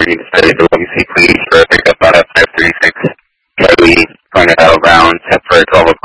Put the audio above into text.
you decided to legacy please for a pickup out of 536 Charlie, going out of bounds, set for 12